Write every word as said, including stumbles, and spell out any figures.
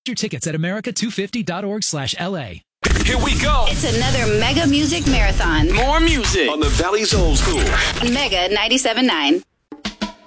your tickets at america two fifty dot org slash L A. Here we go. It's another Mega Music Marathon. More music on the Valley's Old School. Mega ninety-seven point nine.